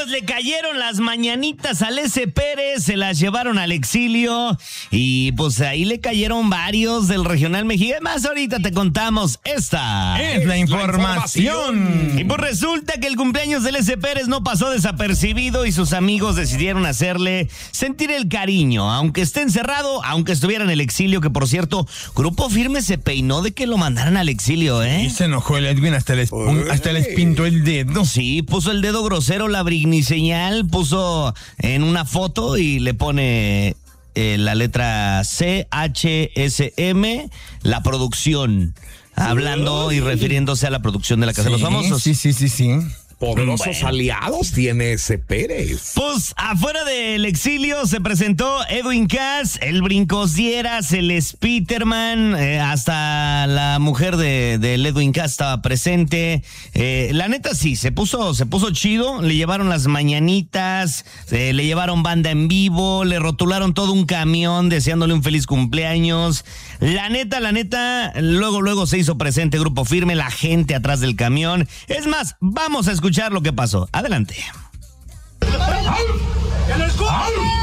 pues le cayeron las mañanitas al S. Pérez, se las llevaron al exilio y pues ahí le cayeron varios del regional mexicano. Más ahorita te contamos, esta es la información. Y pues resulta que el cumpleaños del S. Pérez no pasó desapercibido y sus amigos decidieron hacerle sentir el cariño, aunque esté encerrado, aunque estuviera en el exilio, que por cierto, Grupo Firme se peinó de que lo mandaran al exilio, ¿eh? Y se enojó el Edwin, hasta les pintó el dedo. Sí, puso el dedo grosero, la brigniseñal, puso en una foto y le pone la letra CHSM, la producción, hablando y refiriéndose a la producción de la Casa de los Famosos. Sí. Poderosos aliados tiene ese Pérez. Pues afuera del exilio se presentó Edwin Cass, el Brincos Dieras, el Spiderman, hasta la mujer del Edwin Cass estaba presente. La neta sí, se puso chido, le llevaron las mañanitas, le llevaron banda en vivo, le rotularon todo un camión deseándole un feliz cumpleaños. La neta, luego se hizo presente Grupo Firme, la gente atrás del camión. Es más, vamos a escuchar lo que pasó. Adelante. ¡Que lo escuchen!